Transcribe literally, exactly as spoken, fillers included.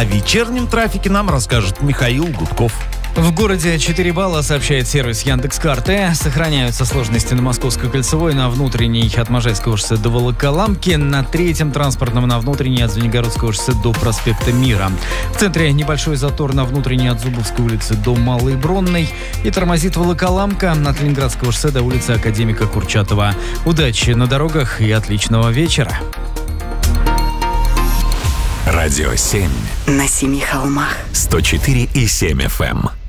О вечернем трафике нам расскажет Михаил Гудков. В городе четыре балла, сообщает сервис Яндекс.Карты. Сохраняются сложности на Московской кольцевой, на внутренней от Можайского шоссе до Волоколамки, на третьем транспортном на внутренней от Звенигородского шоссе до проспекта Мира. В центре небольшой затор на внутренней от Зубовской улицы до Малой Бронной и тормозит Волоколамка от Ленинградского шоссе до улицы Академика Курчатова. Удачи на дорогах и отличного вечера. Радио семь. На семи холмах. сто четыре и семь эф эм.